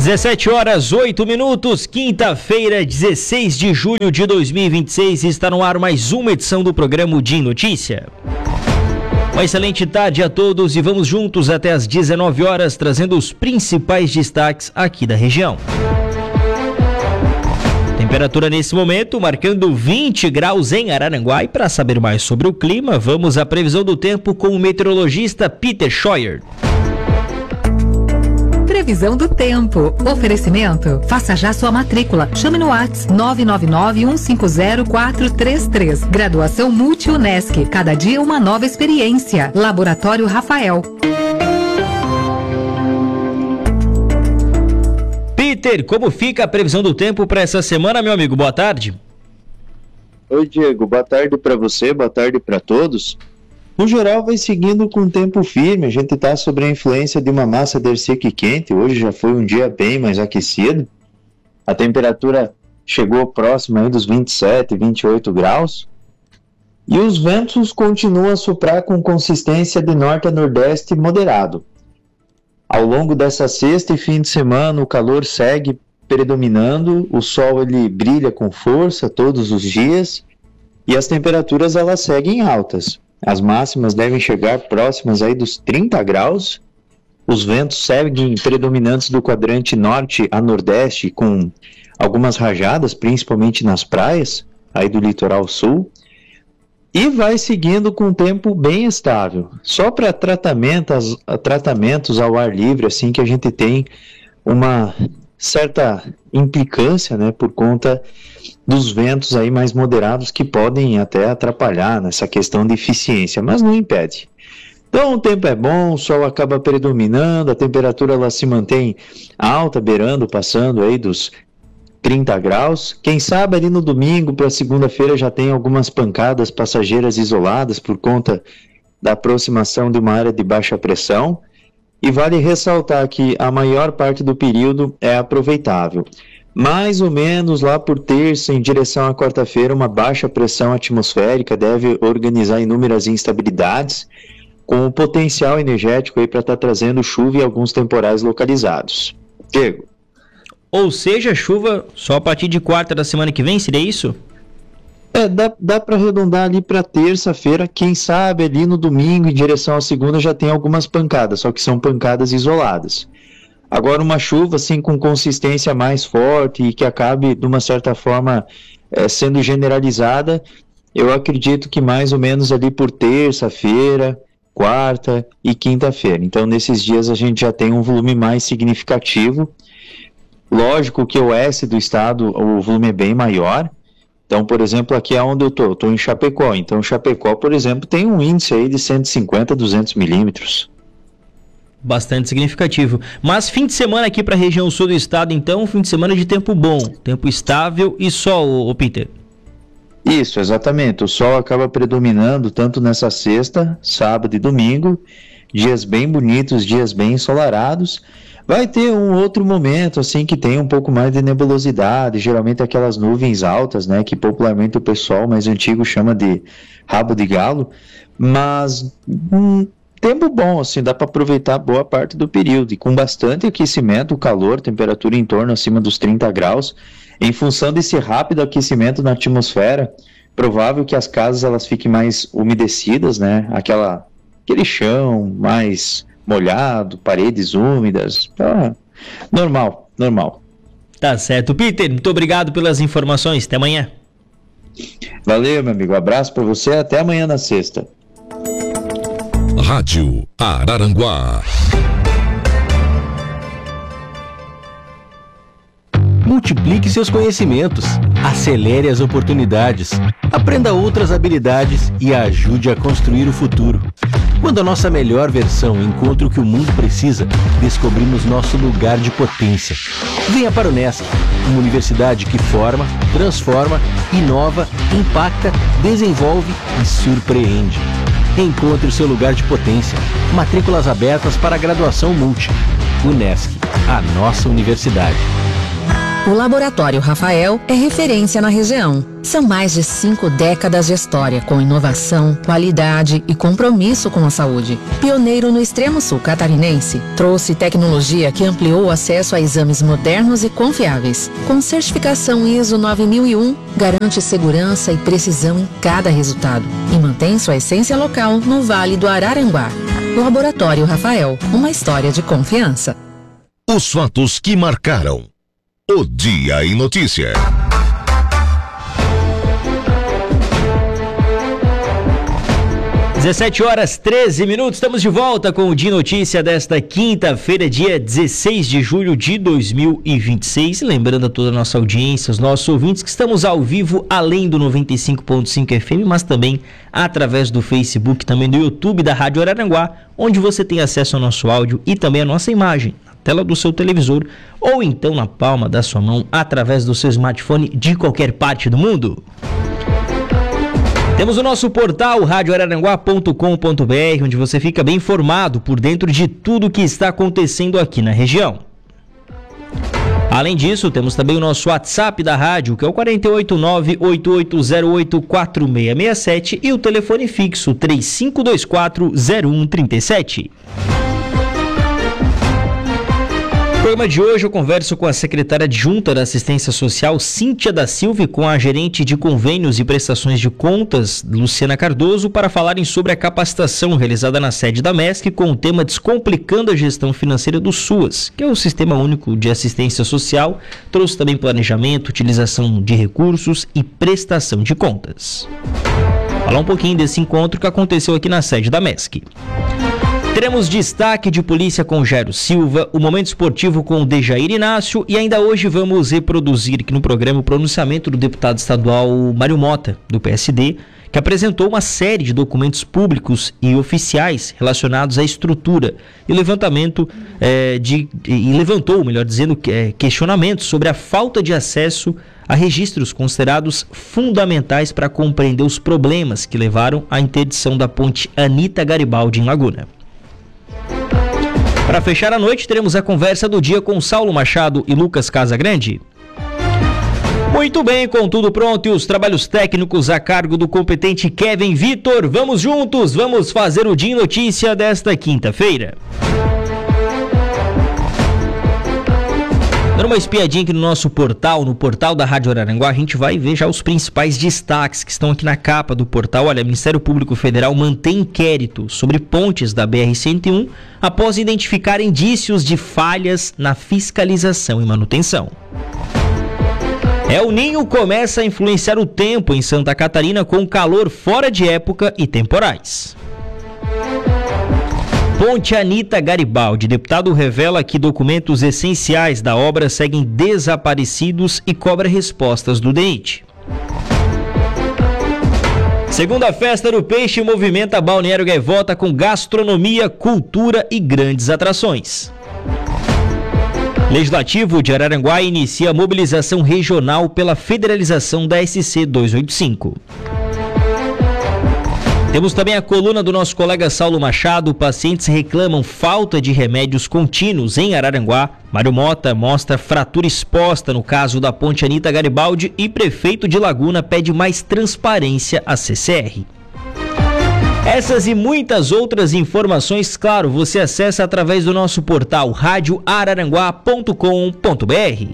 17h08, quinta-feira, 16 de julho de 2026, está no ar mais uma edição do programa Din Notícia. Uma excelente tarde a todos e vamos juntos até às 19 horas trazendo os principais destaques aqui da região. Temperatura nesse momento marcando 20 graus em Araranguá, e para saber mais sobre o clima, vamos à previsão do tempo com o meteorologista Peter Scheuer. Previsão do tempo. Oferecimento. Faça já sua matrícula. Chame no WhatsApp 999-150-433. Graduação Multi-UNESC. Cada dia uma nova experiência. Laboratório Rafael. Peter, como fica a previsão do tempo para essa semana, meu amigo? Boa tarde. Oi, Diego. Boa tarde para você, boa tarde para todos. No geral, vai seguindo com tempo firme. A gente está sob a influência de uma massa de ar seco e quente. Hoje já foi um dia bem mais aquecido. A temperatura chegou próxima aí dos 27, 28 graus. E os ventos continuam a soprar com consistência de norte a nordeste moderado. Ao longo dessa sexta e fim de semana, o calor segue predominando. O sol ele brilha com força todos os dias. E as temperaturas elas seguem altas. As máximas devem chegar próximas aí dos 30 graus. Os ventos seguem predominantes do quadrante norte a nordeste, com algumas rajadas, principalmente nas praias, aí do litoral sul. E vai seguindo com tempo bem estável. Só para tratamentos ao ar livre, assim que a gente tem uma certa implicância, né, por conta dos ventos aí mais moderados que podem até atrapalhar nessa questão de eficiência, mas não impede. Então o tempo é bom, o sol acaba predominando, a temperatura ela se mantém alta, passando aí dos 30 graus. Quem sabe ali no domingo para segunda-feira já tem algumas pancadas passageiras isoladas por conta da aproximação de uma área de baixa pressão. E vale ressaltar que a maior parte do período é aproveitável. Mais ou menos lá por terça, em direção à quarta-feira, uma baixa pressão atmosférica deve organizar inúmeras instabilidades, com o potencial energético para estar trazendo chuva e alguns temporais localizados. Diego. Ou seja, chuva só a partir de quarta da semana que vem, seria isso? Dá para arredondar ali para terça-feira, quem sabe ali no domingo, em direção à segunda, já tem algumas pancadas, só que são pancadas isoladas. Agora uma chuva assim com consistência mais forte e que acabe de uma certa forma sendo generalizada, eu acredito que mais ou menos ali por terça-feira, quarta e quinta-feira. Então nesses dias a gente já tem um volume mais significativo. Lógico que o oeste do estado o volume é bem maior. Então, por exemplo, aqui é onde eu estou em Chapecó. Então, Chapecó, por exemplo, tem um índice aí de 150 a 200 milímetros. Bastante significativo. Mas fim de semana aqui para a região sul do estado, então, fim de semana de tempo bom, tempo estável e sol, Peter. Isso, exatamente. O sol acaba predominando tanto nessa sexta, sábado e domingo. Dias bem bonitos, dias bem ensolarados. Vai ter um outro momento, assim, que tem um pouco mais de nebulosidade, geralmente aquelas nuvens altas, né, que popularmente o pessoal mais antigo chama de rabo de galo, mas tempo bom, assim, dá para aproveitar boa parte do período, e com bastante aquecimento, o calor, temperatura em torno acima dos 30 graus, em função desse rápido aquecimento na atmosfera, provável que as casas elas fiquem mais umedecidas, né, aquele chão mais molhado, paredes úmidas, normal. Tá certo. Peter, muito obrigado pelas informações, até amanhã. Valeu, meu amigo, abraço para você, até amanhã na sexta. Rádio Araranguá. Multiplique seus conhecimentos, acelere as oportunidades, aprenda outras habilidades e ajude a construir o futuro. Quando a nossa melhor versão encontra o que o mundo precisa, descobrimos nosso lugar de potência. Venha para o Unesc, uma universidade que forma, transforma, inova, impacta, desenvolve e surpreende. Encontre o seu lugar de potência. Matrículas abertas para a graduação Multi. Unesc, a nossa universidade. O Laboratório Rafael é referência na região. São mais de 5 décadas de história, com inovação, qualidade e compromisso com a saúde. Pioneiro no extremo sul catarinense, trouxe tecnologia que ampliou o acesso a exames modernos e confiáveis. Com certificação ISO 9001, garante segurança e precisão em cada resultado e mantém sua essência local no Vale do Araranguá. Laboratório Rafael, uma história de confiança. Os fatos que marcaram o Dia em Notícia. (17h13), estamos de volta com o Dia em Notícia desta quinta-feira, dia 16 de julho de 2026. Lembrando a toda a nossa audiência, os nossos ouvintes, que estamos ao vivo além do 95.5 FM, mas também através do Facebook, também do YouTube da Rádio Araranguá, onde você tem acesso ao nosso áudio e também à nossa imagem, tela do seu televisor ou então na palma da sua mão através do seu smartphone de qualquer parte do mundo. Temos o nosso portal radioararanguá.com.br, onde você fica bem informado por dentro de tudo que está acontecendo aqui na região. Além disso, temos também o nosso WhatsApp da rádio, que é o 489-8808-4667 e o telefone fixo 3524-0137. No programa de hoje eu converso com a secretária adjunta da Assistência Social, Cíntia da Silva, e com a gerente de convênios e prestações de contas, Luciana Cardoso, para falarem sobre a capacitação realizada na sede da MESC com o tema Descomplicando a Gestão Financeira do SUAS, que é o Sistema Único de Assistência Social. Trouxe também planejamento, utilização de recursos e prestação de contas. Falar um pouquinho desse encontro que aconteceu aqui na sede da MESC. Teremos destaque de polícia com Jairo Silva, o momento esportivo com o Dejair Inácio e ainda hoje vamos reproduzir aqui no programa o pronunciamento do deputado estadual Mário Mota, do PSD, que apresentou uma série de documentos públicos e oficiais relacionados à estrutura e levantou, melhor dizendo, questionamentos sobre a falta de acesso a registros considerados fundamentais para compreender os problemas que levaram à interdição da ponte Anita Garibaldi em Laguna. Para fechar a noite, teremos a conversa do dia com Saulo Machado e Lucas Casagrande. Muito bem, com tudo pronto e os trabalhos técnicos a cargo do competente Kevin Vitor, vamos juntos, vamos fazer o Dia em Notícia desta quinta-feira. Dando uma espiadinha aqui no nosso portal, no portal da Rádio Araranguá, a gente vai ver já os principais destaques que estão aqui na capa do portal. Olha, o Ministério Público Federal mantém inquérito sobre pontes da BR-101 após identificar indícios de falhas na fiscalização e manutenção. El Ninho começa a influenciar o tempo em Santa Catarina com calor fora de época e temporais. Ponte Anita Garibaldi. Deputado revela que documentos essenciais da obra seguem desaparecidos e cobra respostas do DENIT. Segunda festa do peixe movimenta Balneário Gaivota com gastronomia, cultura e grandes atrações. Legislativo de Araranguá inicia a mobilização regional pela federalização da SC 285. Temos também a coluna do nosso colega Saulo Machado. Pacientes reclamam falta de remédios contínuos em Araranguá. Mário Mota mostra fratura exposta no caso da ponte Anita Garibaldi e prefeito de Laguna pede mais transparência à CCR. Essas e muitas outras informações, claro, você acessa através do nosso portal radioararanguá.com.br.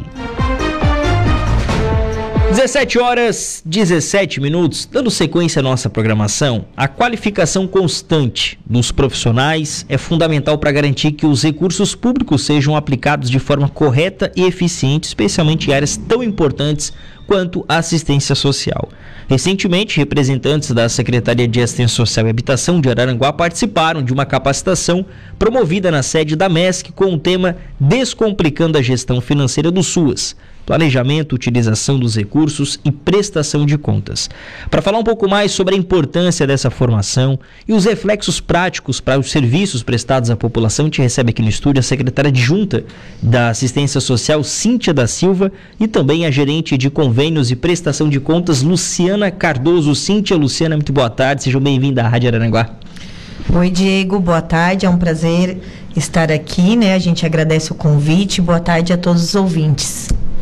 17h17, dando sequência à nossa programação. A qualificação constante dos profissionais é fundamental para garantir que os recursos públicos sejam aplicados de forma correta e eficiente, especialmente em áreas tão importantes quanto a assistência social. Recentemente, representantes da Secretaria de Assistência Social e Habitação de Araranguá participaram de uma capacitação promovida na sede da MESC com o tema Descomplicando a Gestão Financeira do SUAS. Planejamento, utilização dos recursos e prestação de contas. Para falar um pouco mais sobre a importância dessa formação e os reflexos práticos para os serviços prestados à população, a gente recebe aqui no estúdio a secretária adjunta da Assistência Social, Cíntia da Silva, e também a gerente de convênios e prestação de contas, Luciana Cardoso. Cíntia, Luciana, muito boa tarde, sejam bem-vindos à Rádio Araranguá. Oi, Diego, boa tarde, é um prazer estar aqui, né? A gente agradece o convite, boa tarde a todos os ouvintes.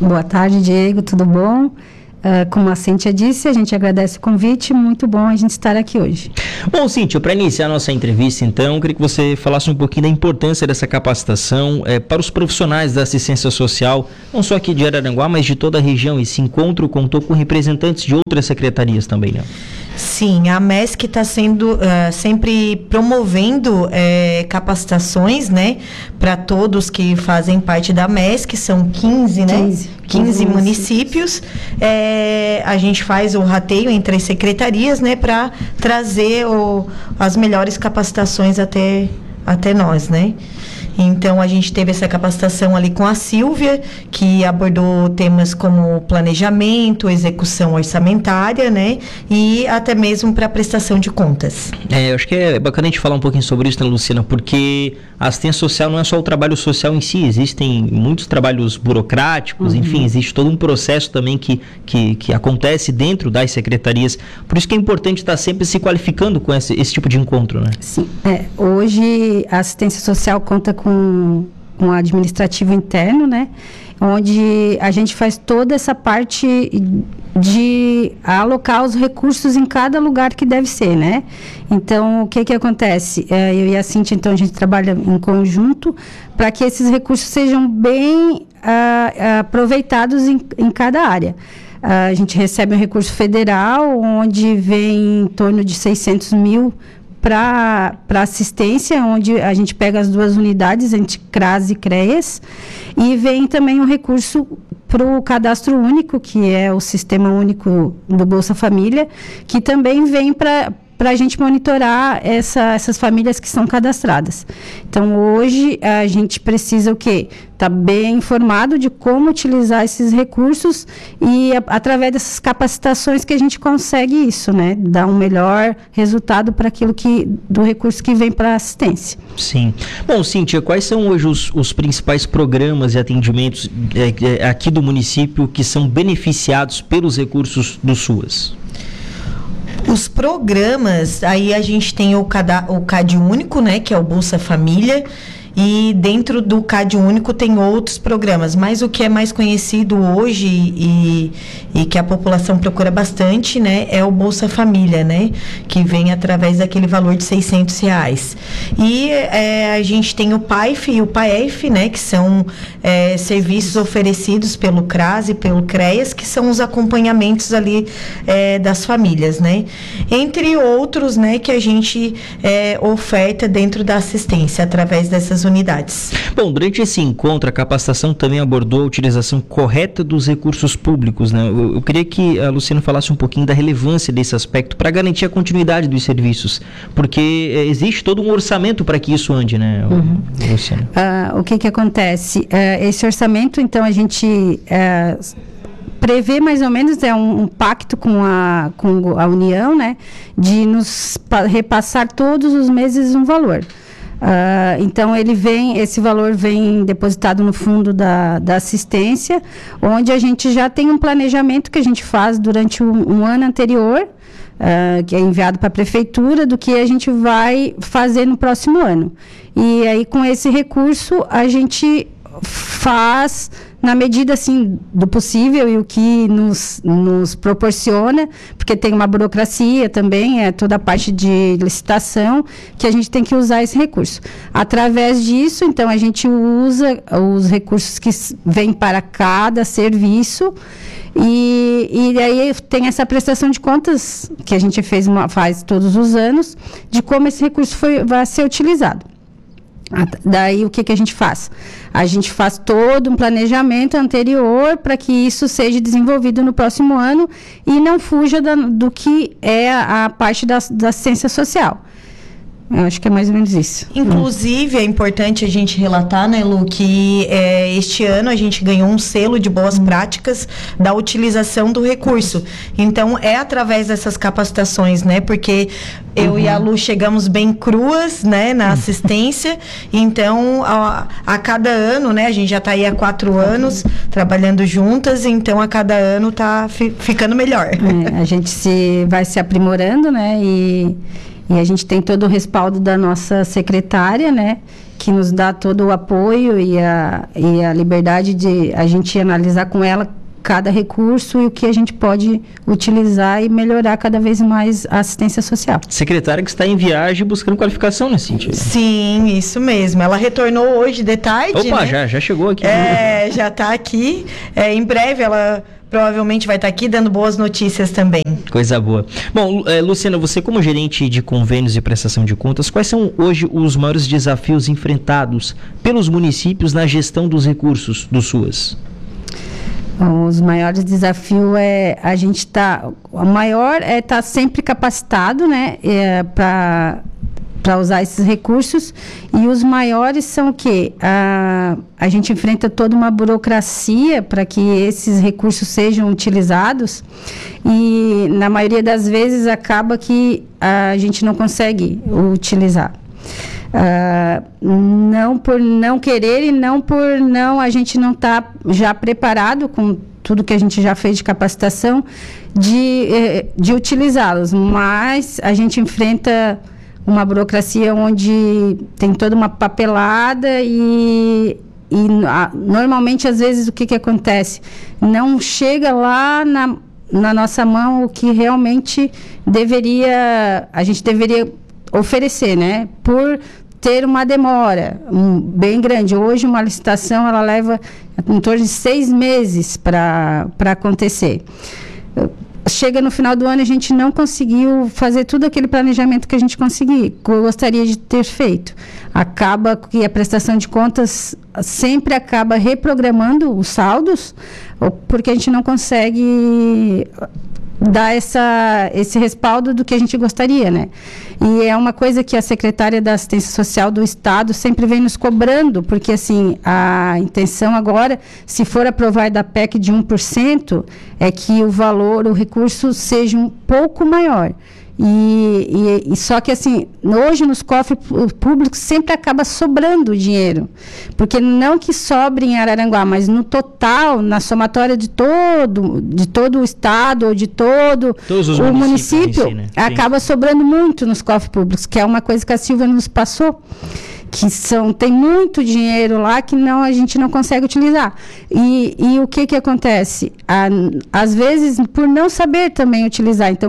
Boa tarde, Diego, tudo bom? Como a Cíntia disse, a gente agradece o convite, muito bom a gente estar aqui hoje. Bom, Cíntia, para iniciar a nossa entrevista, então, eu queria que você falasse um pouquinho da importância dessa capacitação para os profissionais da assistência social, não só aqui de Araranguá, mas de toda a região. Esse encontro contou com representantes de outras secretarias também, né? Sim, a MESC está sendo sempre promovendo capacitações, né, para todos que fazem parte da MESC, são 15, né? 15 municípios. A gente faz o rateio entre as secretarias, né, para trazer as melhores capacitações até nós, né? Então, a gente teve essa capacitação ali com a Silvia, que abordou temas como planejamento, execução orçamentária, né? E até mesmo para prestação de contas. Eu acho que é bacana a gente falar um pouquinho sobre isso, né, Luciana? Porque a assistência social não é só o trabalho social em si, existem muitos trabalhos burocráticos, enfim, existe todo um processo também que acontece dentro das secretarias. Por isso que é importante estar sempre se qualificando com esse tipo de encontro, né? Sim. Hoje, a assistência social conta com um administrativo interno, né? Onde a gente faz toda essa parte de alocar os recursos em cada lugar que deve ser, né? Então, o que acontece? Eu e a Cíntia, então, a gente trabalha em conjunto para que esses recursos sejam bem aproveitados em cada área. A gente recebe um recurso federal, onde vem em torno de 600 mil para assistência, onde a gente pega as duas unidades, entre CRAS e CREAS, e vem também um recurso para o cadastro único, que é o sistema único do Bolsa Família, que também vem para a gente monitorar essas famílias que são cadastradas. Então, hoje, a gente precisa o quê? Estar bem informado de como utilizar esses recursos e, através dessas capacitações, que a gente consegue isso, né? Dar um melhor resultado para aquilo do recurso que vem para a assistência. Sim. Bom, Cíntia, quais são hoje os principais programas e atendimentos aqui do município que são beneficiados pelos recursos do SUAS? Os programas, aí a gente tem o CAD Único, né, que é o Bolsa Família, e dentro do CAD Único tem outros programas, mas o que é mais conhecido hoje e que a população procura bastante, né, é o Bolsa Família, né, que vem através daquele valor de R$600. E a gente tem o PAIF e o PAEF, né, que são serviços oferecidos pelo CRAS e pelo CREAS, que são os acompanhamentos ali das famílias, né, entre outros, né, que a gente oferta dentro da assistência através dessas unidades. Bom, durante esse encontro, a capacitação também abordou a utilização correta dos recursos públicos, né? Eu queria que a Luciana falasse um pouquinho da relevância desse aspecto para garantir a continuidade dos serviços, porque existe todo um orçamento para que isso ande, né, Luciana? O que acontece? Esse orçamento, então, a gente prevê mais ou menos um pacto com a União, né, de nos repassar todos os meses um valor. Então, esse valor vem depositado no fundo da assistência, onde a gente já tem um planejamento que a gente faz durante um ano anterior, que é enviado para a prefeitura, do que a gente vai fazer no próximo ano. E aí, com esse recurso, a gente faz na medida, assim, do possível e o que nos proporciona, porque tem uma burocracia também, toda a parte de licitação, que a gente tem que usar esse recurso. Através disso, então, a gente usa os recursos que vêm para cada serviço e aí tem essa prestação de contas que a gente faz todos os anos, de como esse recurso vai ser utilizado. Daí, o que a gente faz? A gente faz todo um planejamento anterior para que isso seja desenvolvido no próximo ano e não fuja do que é a parte da assistência social. Eu acho que é mais ou menos isso. Inclusive, é importante a gente relatar, né, Lu, que este ano a gente ganhou um selo de boas práticas da utilização do recurso. Então, é através dessas capacitações, né, porque eu e a Lu chegamos bem cruas, né, na assistência. Então, a cada ano, né, a gente já está aí há 4 anos trabalhando juntas, então a cada ano está ficando melhor. A gente vai se aprimorando, né, E a gente tem todo o respaldo da nossa secretária, né, que nos dá todo o apoio e a liberdade de a gente analisar com ela cada recurso e o que a gente pode utilizar e melhorar cada vez mais a assistência social. Secretária que está em viagem buscando qualificação, né, Cíntia? Sim, isso mesmo. Ela retornou hoje de tarde, Opa, né? já chegou aqui. Já está aqui. Em breve ela provavelmente vai estar aqui dando boas notícias também. Coisa boa. Bom, Luciana, você como gerente de convênios e prestação de contas, quais são hoje os maiores desafios enfrentados pelos municípios na gestão dos recursos do SUAS? Os maiores desafios a gente estar sempre capacitado, né, para usar esses recursos, e os maiores são o quê? A gente enfrenta toda uma burocracia para que esses recursos sejam utilizados, e na maioria das vezes acaba que a gente não consegue utilizar. Não por não querer e não por não a gente não estar já preparado com tudo que a gente já fez de capacitação de utilizá-los, mas a gente enfrenta uma burocracia onde tem toda uma papelada e normalmente às vezes o que acontece? Não chega lá na nossa mão o que realmente a gente deveria oferecer, né? Por ter uma demora bem grande. Hoje uma licitação ela leva em torno de 6 meses para acontecer. Chega no final do ano e a gente não conseguiu fazer tudo aquele planejamento que a gente gostaria de ter feito. Acaba que a prestação de contas sempre acaba reprogramando os saldos, porque a gente não consegue dar esse respaldo do que a gente gostaria, né? E é uma coisa que a secretária da Assistência Social do Estado sempre vem nos cobrando, porque, assim, a intenção agora, se for aprovada a PEC de 1%, é que o recurso seja um pouco maior. E só que, assim, hoje nos cofres públicos sempre acaba sobrando dinheiro, porque não que sobre em Araranguá, mas no total, na somatória de todo o estado ou de todo o município, si, né? Acaba sobrando muito nos cofres públicos, que é uma coisa que a Silvia nos passou, que tem muito dinheiro lá que a gente não consegue utilizar. E o que acontece? Às vezes, por não saber também utilizar. Então,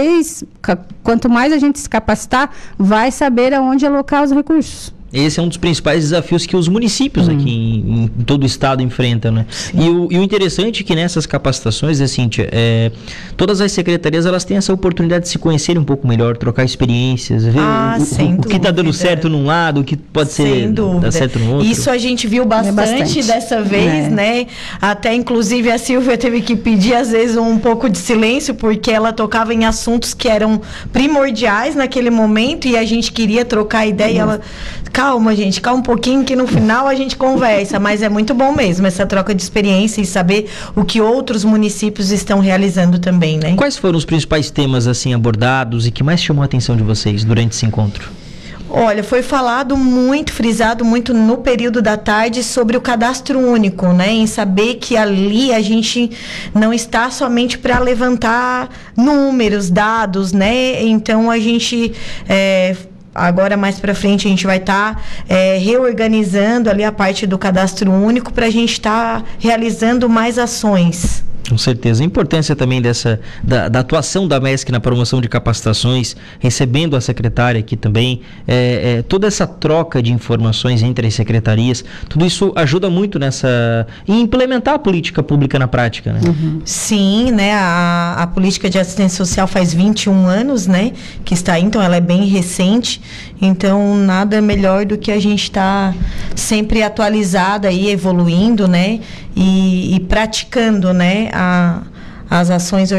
quanto mais a gente se capacitar, vai saber aonde alocar os recursos. Esse é um dos principais desafios que os municípios aqui em todo o estado enfrentam, né? E o interessante é que nessas capacitações, Cíntia, todas as secretarias elas têm essa oportunidade de se conhecerem um pouco melhor, trocar experiências, ver o que está dando certo num lado, o que pode dar certo no outro. Isso a gente viu bastante dessa vez, né? Até inclusive a Silvia teve que pedir às vezes um pouco de silêncio, porque ela tocava em assuntos que eram primordiais naquele momento e a gente queria trocar ideia e ela... Calma, gente, calma um pouquinho que no final a gente conversa, mas é muito bom mesmo essa troca de experiência e saber o que outros municípios estão realizando também, né? Quais foram os principais temas assim abordados e que mais chamou a atenção de vocês durante esse encontro? Olha, foi frisado muito no período da tarde sobre o cadastro único, né? Em saber que ali a gente não está somente para levantar números, dados, né? Então a gente... Agora, mais para frente, a gente vai estar reorganizando ali a parte do cadastro único para a gente estar realizando mais ações. Com certeza. A importância também da atuação da MESC na promoção de capacitações, recebendo a secretária aqui também, toda essa troca de informações entre as secretarias, tudo isso ajuda muito em implementar a política pública na prática, né? Uhum. Sim, né? A política de assistência social faz 21 anos, né? Que está aí, então ela é bem recente, então nada melhor do que a gente estar sempre atualizada e evoluindo, né? E praticando, né, as ações,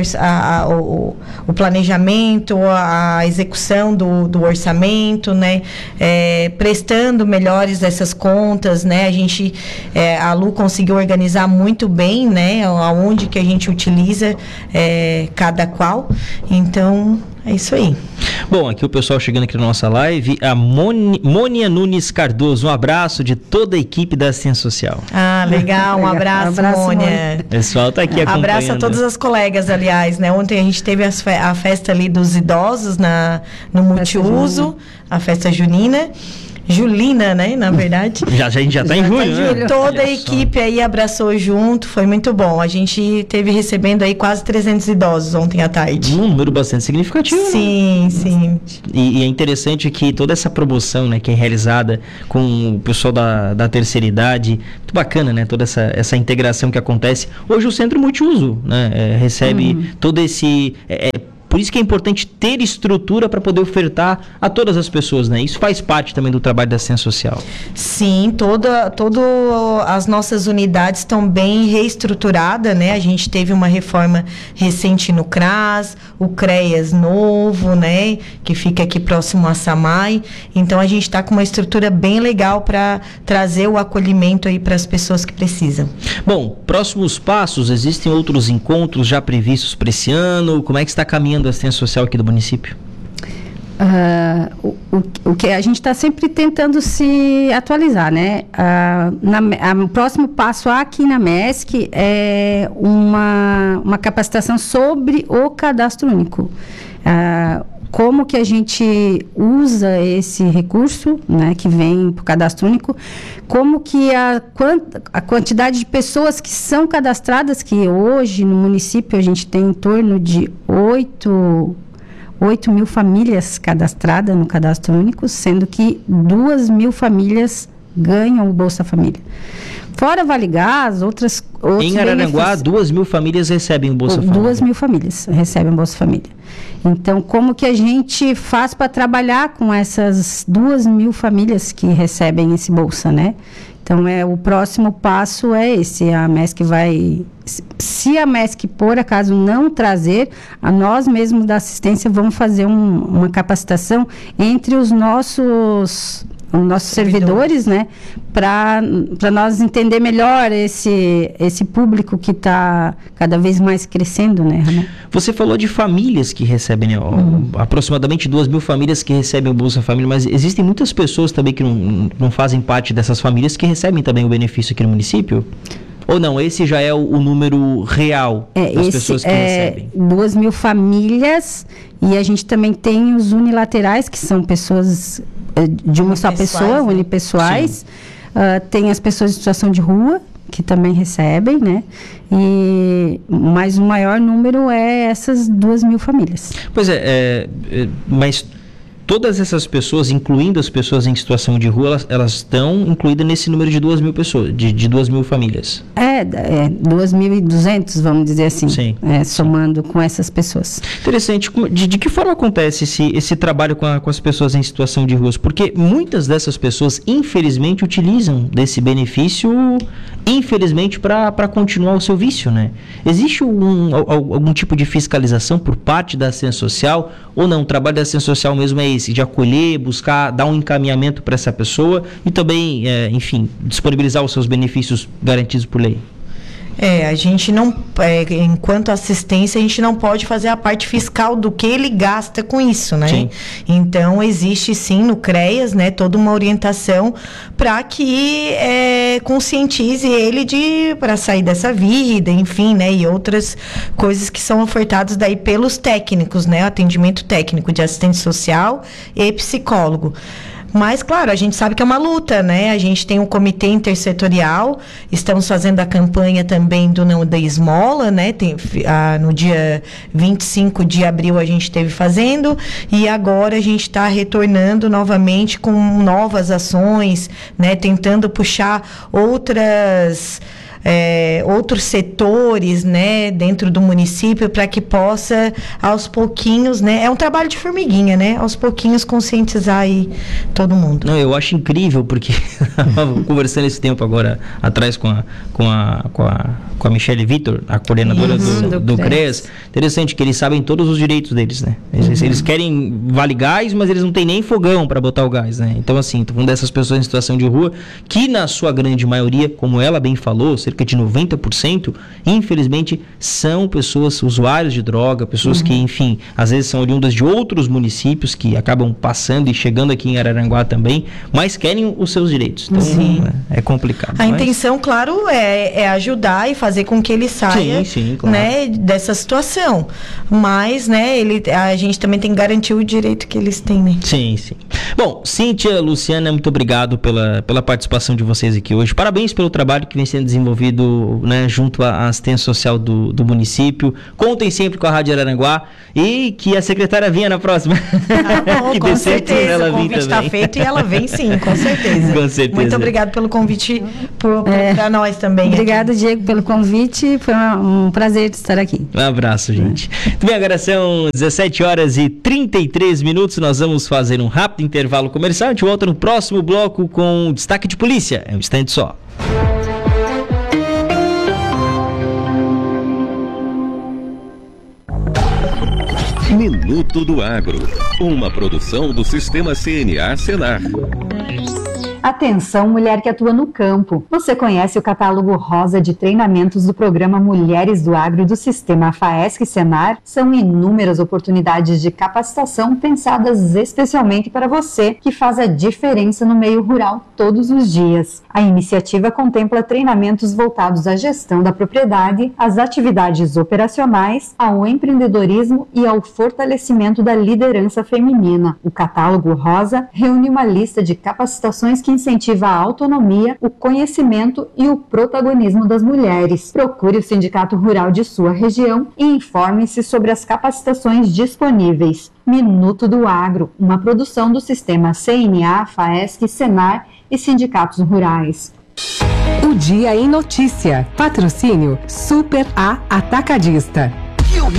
o planejamento, a execução do orçamento, né, prestando melhores essas contas, né, a Lu conseguiu organizar muito bem, né, aonde que a gente utiliza cada qual, então É isso aí. Bom, aqui o pessoal chegando aqui na nossa live, a Mônia Nunes Cardoso, um abraço de toda a equipe da Assistência Social. Ah, legal, um abraço, Mônia. O pessoal tá aqui acompanhando. Abraço a todas as colegas, aliás, né? Ontem a gente teve a festa ali dos idosos no multiuso, a festa junina. Julina, né, na verdade. A gente já tá em junho, né? Toda a equipe aí abraçou junto, foi muito bom. A gente teve recebendo aí quase 300 idosos ontem à tarde. Um número bastante significativo. Sim, né? Sim. E é interessante que toda essa promoção, né, que é realizada com o pessoal da terceira idade, muito bacana, né, toda essa integração que acontece. Hoje o Centro Multiuso, né, recebe todo esse... Por isso que é importante ter estrutura para poder ofertar a todas as pessoas, né? Isso faz parte também do trabalho da Assistência Social. Sim, todas as nossas unidades estão bem reestruturadas, né? A gente teve uma reforma recente no CRAS, o CREAS novo, né? Que fica aqui próximo a Samai. Então, a gente está com uma estrutura bem legal para trazer o acolhimento aí para as pessoas que precisam. Bom, próximos passos, existem outros encontros já previstos para esse ano? Como é que está caminhando da Assistência Social aqui do município? O que a gente está sempre tentando se atualizar, né? O próximo passo aqui na MESC é uma capacitação sobre o cadastro único. Como que a gente usa esse recurso, né, que vem para o cadastro único, como que a quantidade de pessoas que são cadastradas, que hoje no município a gente tem em torno de 8 mil famílias cadastradas no cadastro único, sendo que 2 mil famílias ganham o Bolsa Família. Fora Vale Gás, outros em Araranguá, 2 mil famílias recebem o Bolsa Família. 2 mil famílias recebem o Bolsa Família. Então, como que a gente faz para trabalhar com essas 2 mil famílias que recebem esse Bolsa, né? Então, o próximo passo é esse. A MESC vai... Se a MESC, por acaso, não trazer, nós mesmos da assistência vamos fazer uma capacitação entre os nossos servidores, né, para nós entender melhor esse público que está cada vez mais crescendo, né, Ramon? Você falou de famílias que recebem, né, aproximadamente 2 mil famílias que recebem o Bolsa Família, mas existem muitas pessoas também que não fazem parte dessas famílias que recebem também o benefício aqui no município? Ou não, esse já é o número real das pessoas que recebem? 2 mil famílias, e a gente também tem os unilaterais, que são pessoas de uma só pessoa, unipessoais. Tem as pessoas em situação de rua, que também recebem, né? Mas o maior número é essas 2 mil famílias. Pois mas todas essas pessoas, incluindo as pessoas em situação de rua, elas estão incluídas nesse número de 2 mil pessoas, de 2 mil famílias. 2.200, vamos dizer assim. Sim. Somando com essas pessoas. Interessante. De que forma acontece esse trabalho com as pessoas em situação de ruas? Porque muitas dessas pessoas, infelizmente, utilizam desse benefício, infelizmente, para continuar o seu vício, né? Existe algum tipo de fiscalização por parte da Assistência Social ou não? O trabalho da Assistência Social mesmo é esse, de acolher, buscar, dar um encaminhamento para essa pessoa e também, enfim, disponibilizar os seus benefícios garantidos por lei? A gente não, enquanto assistência, a gente não pode fazer a parte fiscal do que ele gasta com isso, né? Sim. Então, existe sim no CREAS, né, toda uma orientação para que conscientize ele para sair dessa vida, enfim, né, e outras coisas que são ofertadas daí pelos técnicos, né, atendimento técnico de assistente social e psicólogo. Mas, claro, a gente sabe que é uma luta, né? A gente tem um comitê intersetorial, estamos fazendo a campanha também do Não Dê Esmola, né? No dia 25 de abril a gente esteve fazendo, e agora a gente está retornando novamente com novas ações, né? Tentando puxar outros setores, né, dentro do município, para que possa, aos pouquinhos, né, é um trabalho de formiguinha, né, aos pouquinhos conscientizar aí todo mundo. Não, eu acho incrível, porque conversando esse tempo agora atrás com a Michele Vitor, a coordenadora do CREAS, interessante que eles sabem todos os direitos deles, né, eles querem vale gás, mas eles não têm nem fogão para botar o gás, né, então assim, tô falando dessas pessoas em situação de rua, que na sua grande maioria, como ela bem falou, cerca de 90%, infelizmente, são pessoas usuários de droga, pessoas que, enfim, às vezes são oriundas de outros municípios que acabam passando e chegando aqui em Araranguá também, mas querem os seus direitos. Então, é complicado. A intenção, claro, é ajudar e fazer com que ele saia, claro, né, dessa situação. Mas, né, a gente também tem que garantir o direito que eles têm, né? Sim. Bom, Cíntia, Luciana, muito obrigado pela participação de vocês aqui hoje. Parabéns pelo trabalho que vem sendo desenvolvido, né, junto à assistência social do município. Contem sempre com a Rádio Araranguá e que a secretária venha na próxima. Com certeza, o convite está feito e ela vem sim, com certeza. Com certeza. Muito obrigado pelo convite para nós também. Obrigada, Diego, pelo convite. Foi um prazer estar aqui. Um abraço, gente. Muito bem, agora são 17h33. Nós vamos fazer um rápido intervalo comercial. A gente volta no próximo bloco com destaque de polícia. É um instante só. Minuto do Agro, uma produção do Sistema CNA Senar. Atenção, mulher que atua no campo. Você conhece o catálogo rosa de treinamentos do programa Mulheres do Agro do Sistema FAESC Senar? São inúmeras oportunidades de capacitação pensadas especialmente para você, que faz a diferença no meio rural todos os dias. A iniciativa contempla treinamentos voltados à gestão da propriedade, às atividades operacionais, ao empreendedorismo e ao fortalecimento da liderança feminina. O catálogo rosa reúne uma lista de capacitações que incentiva a autonomia, o conhecimento e o protagonismo das mulheres. Procure o sindicato rural de sua região e informe-se sobre as capacitações disponíveis. Minuto do Agro, uma produção do Sistema CNA, FAESC, Senar e sindicatos rurais. O Dia em Notícia. Patrocínio Super A Atacadista.